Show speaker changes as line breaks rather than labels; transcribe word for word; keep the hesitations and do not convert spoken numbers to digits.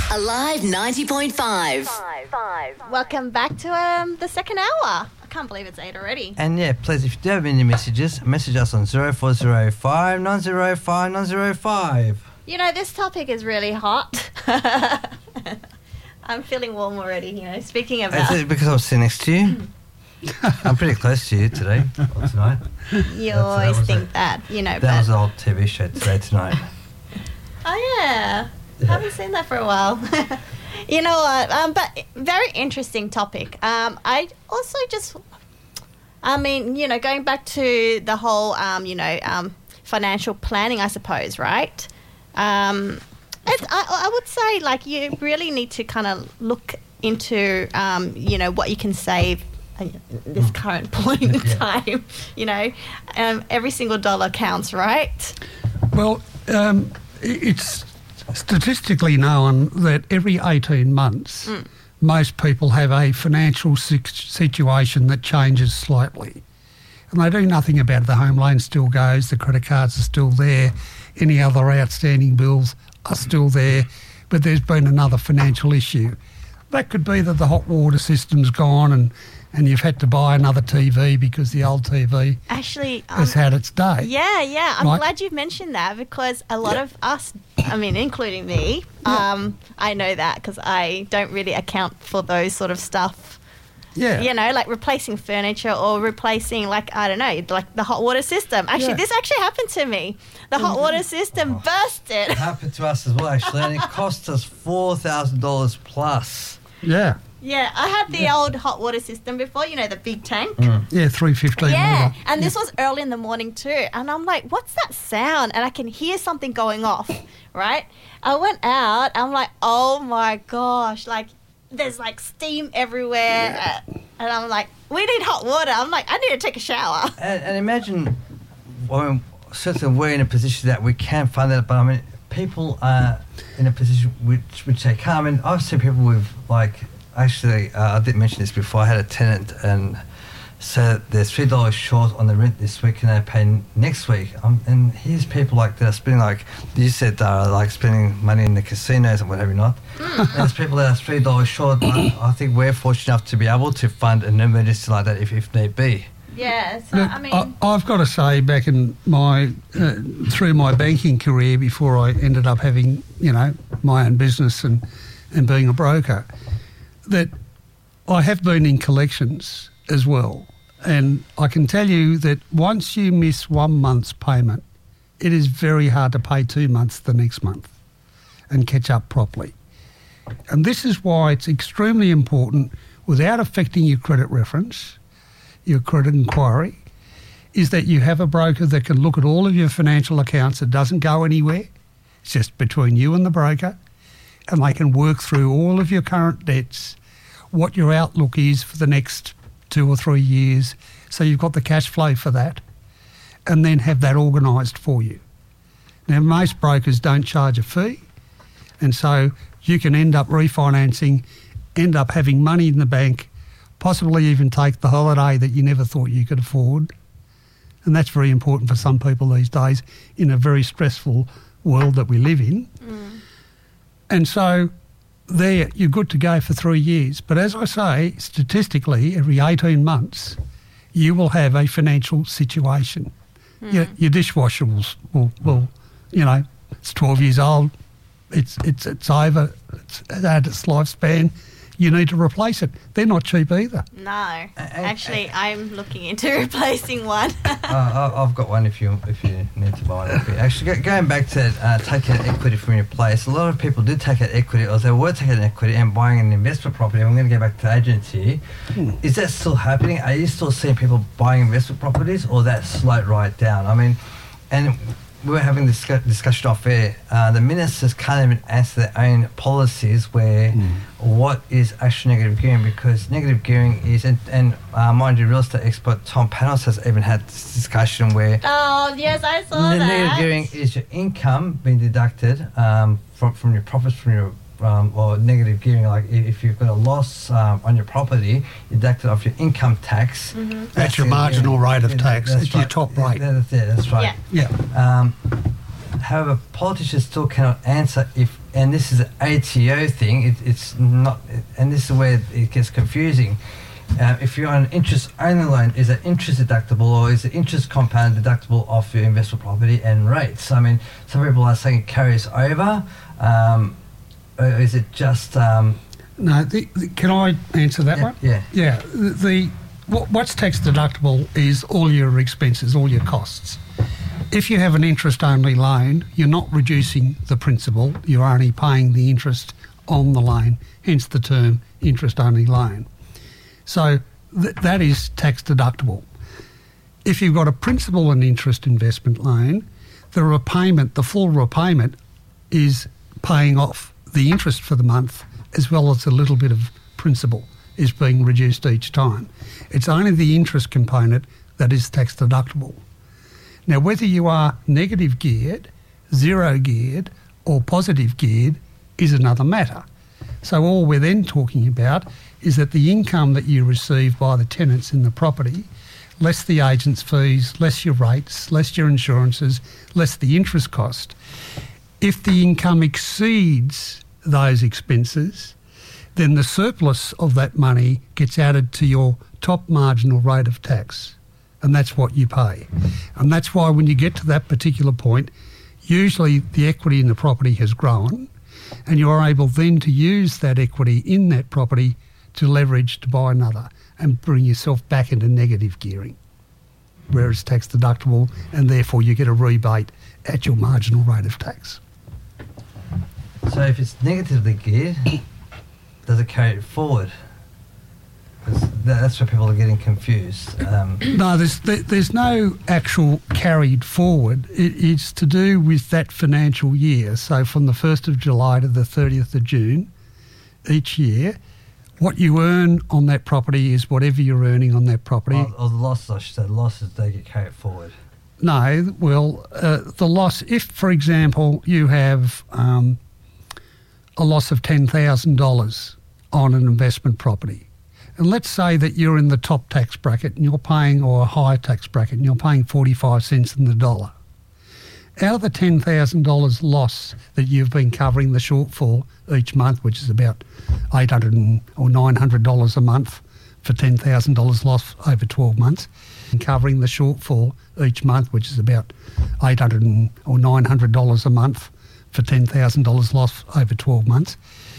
Alive ninety point five.
Welcome back to um, the second hour. I can't believe it's eight already.
And yeah, please, if you do have any messages, message us on zero four zero five nine zero five nine zero five.
You know, this topic is really hot. I'm feeling warm already, you know, speaking about...
Is it because I was sitting next to you? I'm pretty close to you today, or tonight.
You
That's, uh,
always
was
think
a-
that, you know,
That
but...
was an old T V show today, tonight.
Oh, yeah.
Yeah.
Haven't seen that for a while. You know what? Um, but very interesting topic. Um, I also just... I mean, you know, going back to the whole, um, you know, um, financial planning, I suppose, right? Um, it's, I, I would say, like, you really need to kind of look into, um, you know, what you can save at this current point in
Yeah.
time. You know, um, every single dollar counts, right?
Well, um, i- it's statistically known that every eighteen months, most people have a financial si- situation that changes slightly. And they do nothing about it. The home loan still goes, the credit cards are still there, any other outstanding bills are still there, but there's been another financial issue. That could be that the hot water system's gone and, and you've had to buy another T V because the old T V
Actually, um,
has had its day.
yeah, yeah. I'm
Right.
glad you've mentioned that because a lot of us, I mean, including me, um, I know that because I don't really account for those sort of stuff.
Yeah.
You know, like replacing furniture or replacing, like, I don't know, like the hot water system. Actually,
Yeah.
this actually happened to me. The hot water system bursted.
It happened to us as well, actually, and it cost us four thousand dollars plus.
Yeah.
Yeah, I had the old hot water system before, you know, the big tank.
Yeah, three fifteen.
Yeah, and this was early in the morning too. And I'm like, what's that sound? And I can hear something going off, right? I went out. I'm like, oh my gosh, like there's like steam everywhere. Uh, and I'm like, we need hot water. I'm like, I need to take a shower.
And, and imagine, I mean, certainly we're in a position that we can fund that, but I mean, people are in a position which which they can't. I mean, I've seen people with, like, actually, uh, I did mention this before, I had a tenant and said they're three dollars short on the rent this week and they pay next week. Um, and here's people like that are spending, like, you said, uh, like spending money in the casinos and whatever not. And there's people that are three dollars short. I, I think we're fortunate enough to be able to fund an emergency like that if, if need be.
Yeah, so
Look,
I mean,
I, I've got to say, back in my uh, through my banking career, before I ended up having, you know, my own business and and being a broker, that I have been in collections as well, and I can tell you that once you miss one month's payment, it is very hard to pay two months the next month and catch up properly. And this is why it's extremely important, without affecting your credit reference, your credit inquiry, is that you have a broker that can look at all of your financial accounts. It doesn't go anywhere. It's just between you and the broker, and they can work through all of your current debts, what your outlook is for the next two or three years, so you've got the cash flow for that, and then have that organised for you. Now, most brokers don't charge a fee, and so you can end up refinancing, end up having money in the bank, possibly even take the holiday that you never thought you could afford. And that's very important for some people these days in a very stressful world that we live in.
Mm.
And so there, you're good to go for three years. But as I say, statistically, every eighteen months, you will have a financial situation.
Mm.
Your, your dishwasher will, will, will, you know, it's twelve years old, it's, it's, it's over, it's had its lifespan. You need to replace it. They're not cheap either.
no. Actually, I'm looking into replacing one.
uh, I- I've got one if you if you need to buy one. Actually, go, going back to uh, taking out equity from your place, a lot of people did take out equity, or they were taking out equity and buying an investment property. I'm going to go back to agents here.
Hmm.
Is that still happening? Are you still seeing people buying investment properties, or that slowed right down? I mean, and we were having this discussion off air. Uh, the ministers can't even answer their own policies where
Mm.
what is actually negative gearing, because negative gearing is, and, and uh, mind you, real estate expert Tom Panos has even had this discussion where
Oh, yes, I saw
the
that.
negative gearing is your income being deducted um, from, from your profits from your um, or negative gearing, like if, if you've got a loss um, on your property, you deduct it off your income tax.
Mm-hmm.
That's your
it,
marginal
yeah.
rate of
Yeah,
tax.
that's
It's your
right.
top
Yeah,
rate.
That's, yeah, that's right.
Yeah.
Yeah.
Um, however, politicians still cannot answer if and this is an A T O thing. It, it's not, and this is where it gets confusing. Uh, if you're on an interest-only loan, is it interest deductible or is it interest compound deductible off your investment property and rates? I mean, some people are saying it carries over. Um, or is it just... Um,
no, the, the, can I answer that
yeah,
one?
Yeah.
Yeah. The, the what, what's tax deductible is all your expenses, all your costs. If you have an interest-only loan, you're not reducing the principal, you're only paying the interest on the loan, hence the term interest-only loan. So th- that is tax deductible. If you've got a principal and interest investment loan, the repayment, the full repayment is paying off the interest for the month as well as a little bit of principal is being reduced each time. It's only the interest component that is tax deductible. Now, whether you are negative geared, zero geared or positive geared is another matter. So all we're then talking about is that the income that you receive by the tenants in the property, less the agent's fees, less your rates, less your insurances, less the interest cost, if the income exceeds those expenses, then the surplus of that money gets added to your top marginal rate of tax, and that's what you pay. And that's why when you get to that particular point, usually the equity in the property has grown, and you are able then to use that equity in that property to leverage to buy another and bring yourself back into negative gearing, where it's tax deductible and therefore you get a rebate at your marginal rate of tax.
So if it's negatively geared, does it carry it forward? 'Cause that's where people are getting confused. Um,
No, there's there, there's no actual carried forward. It, it's to do with that financial year. So from the first of July to the thirtieth of June each year, what you earn on that property is whatever you're earning on that property.
or, or the losses, I should say, the losses, they get carried forward.
No, well, uh, the loss, if, for example, you have um, a loss of ten thousand dollars on an investment property, and let's say that you're in the top tax bracket and you're paying, or a higher tax bracket, and you're paying forty-five cents in the dollar. Out of the ten thousand dollars loss that you've been covering the shortfall each month, which is about eight hundred dollars or nine hundred dollars a month for ten thousand dollars loss over twelve months, and covering the shortfall each month, which is about eight hundred dollars or nine hundred dollars a month for ten thousand dollars loss over twelve months,